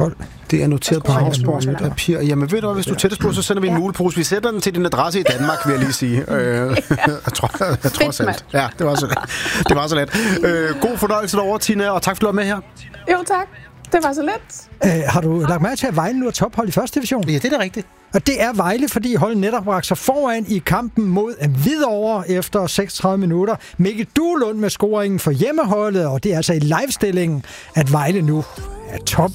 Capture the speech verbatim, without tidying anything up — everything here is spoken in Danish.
tolv. Det er noteret på havsbrugspapir. Jamen ved du hvad, hvis du er tættest på, så sender vi en mulepose. Vi sætter den til din adresse i Danmark, vil jeg lige sige. Øh, jeg tror, jeg tror selv. Ja, det var så let. Det var så let. Øh, god fornøjelse derovre, Tina, og tak for at du var med her. Jo, tak. Det var så let. Øh, har du lagt mærke til, at Vejle nu er tophold i første division? Ja, det er da rigtigt. Og det er Vejle, fordi holdet netop bragte sig foran i kampen mod Hvidovre efter seksogtredive minutter. Mikkel Duelund med scoringen for hjemmeholdet, og det er altså i livestillingen, at Vejle nu er top